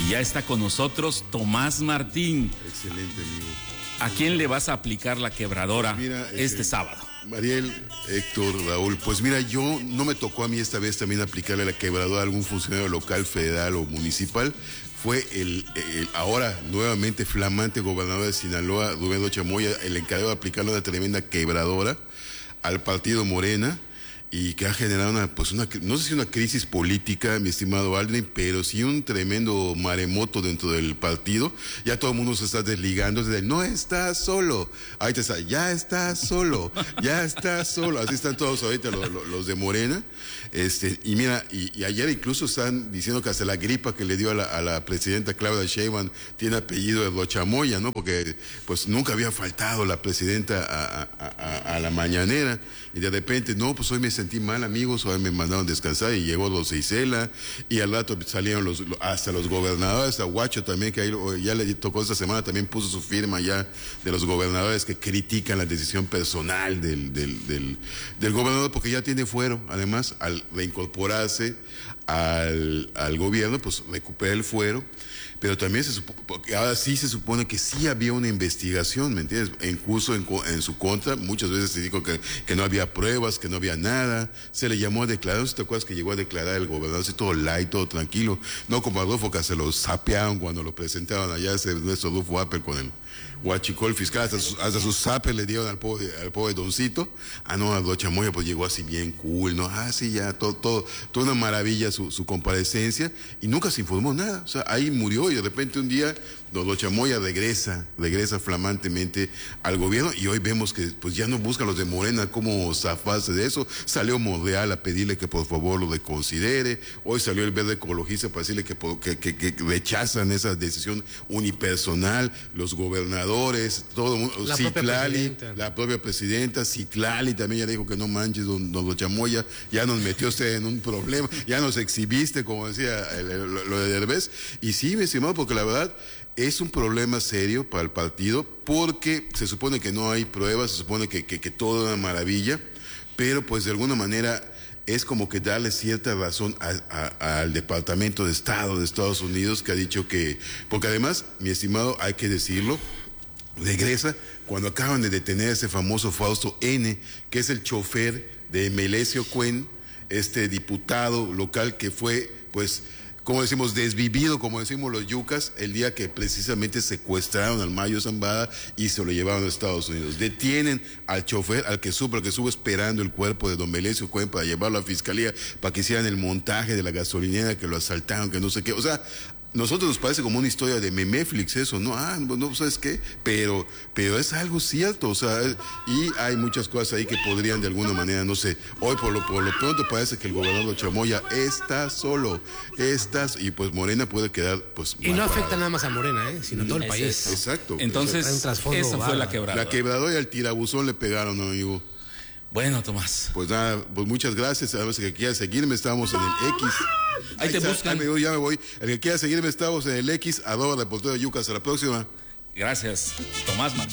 Y ya está con nosotros Tomás Martín. Excelente, amigo. ¿A quién le vas a aplicar la quebradora este sábado? Mariel, Héctor, Raúl, pues mira, yo no me tocó a mí esta vez también aplicarle la quebradora a algún funcionario local, federal o municipal. Fue el ahora nuevamente flamante gobernador de Sinaloa, Rubén Rocha Moya, el encargado de aplicarle una tremenda quebradora al partido Morena, y que ha generado no sé si una crisis política, mi estimado Aldrin, pero sí un tremendo maremoto dentro del partido. Ya todo el mundo se está desligando desde no estás solo, ahí te está, ya estás solo, así están todos ahorita los de Morena. Y mira, y ayer incluso están diciendo que hasta la gripa que le dio a la presidenta Claudia Sheinbaum tiene apellido de Rocha Moya, ¿no? Porque pues nunca había faltado la presidenta a la mañanera, y de repente, no, pues hoy me sentí mal, amigos, hoy me mandaron descansar, y llegó los Isela, y al rato salieron hasta los gobernadores, hasta Huacho también, que ahí ya le tocó esta semana, también puso su firma ya de los gobernadores que critican la decisión personal del gobernador, porque ya tiene fuero. Además, al reincorporarse al gobierno, pues recupera el fuero. Pero también ahora sí se supone que sí había una investigación, ¿me entiendes? En curso en su contra. Muchas veces se dijo que no había pruebas, que no había nada. Se le llamó a declarar. ¿Te acuerdas que llegó a declarar el gobernador así todo light, todo tranquilo? No como Adolfo, que se lo sapearon cuando lo presentaron allá, nuestro Adolfo Apple con el huachicol fiscal, hasta sus zapes le dieron al pobre doncito. No, a Rocha Moya pues llegó así bien cool, ¿no? Sí, ya, toda una maravilla su comparecencia, y nunca se informó nada. O sea, ahí murió, y de repente un día Rocha Moya regresa flamantemente al gobierno, y hoy vemos que pues ya no buscan los de Morena cómo zafarse de eso. Salió Monreal a pedirle que por favor lo reconsidere. Hoy salió el Verde Ecologista para decirle que rechazan esa decisión unipersonal. Los gobernadores, todo el mundo, Citlali, la propia presidenta, Citlali también ya dijo que no manches, don Rocha Moya, ya nos metió usted en un problema, ya nos exhibiste, como decía lo de Derbez. Y sí, mi estimado, porque la verdad es un problema serio para el partido, porque se supone que no hay pruebas, se supone que todo es una maravilla, pero pues de alguna manera es como que darle cierta razón al Departamento de Estado de Estados Unidos, que ha dicho que, porque además, mi estimado, hay que decirlo, regresa cuando acaban de detener a ese famoso Fausto N., que es el chofer de Melesio Cuen, este diputado local que fue, pues, como decimos, desvivido, como decimos los yucas, el día que precisamente secuestraron al Mayo Zambada y se lo llevaron a Estados Unidos. Detienen al chofer, al que estuvo esperando el cuerpo de don Melesio Cuen para llevarlo a la fiscalía, para que hicieran el montaje de la gasolinera, que lo asaltaron, que no sé qué. O sea, nosotros nos parece como una historia de Memeflix eso, ¿no? No, ¿sabes qué? Pero es algo cierto, o sea, y hay muchas cosas ahí que podrían de alguna manera, no sé, hoy por lo pronto parece que el gobernador Chamoya está solo, y pues Morena puede quedar, pues... Y no afecta nada más a Morena, sino todo el país. Exacto. Entonces, esa fue la quebradora. La quebradora, y al tirabuzón le pegaron, ¿no, amigo? Bueno, Tomás. Pues nada, pues muchas gracias. A ver si que quiera seguirme, estamos en el X. Ahí te buscan. Ya me voy. El que quiera seguirme, estamos en el X, @reportero de Yucas. Hasta la próxima. Gracias, Tomás Martín.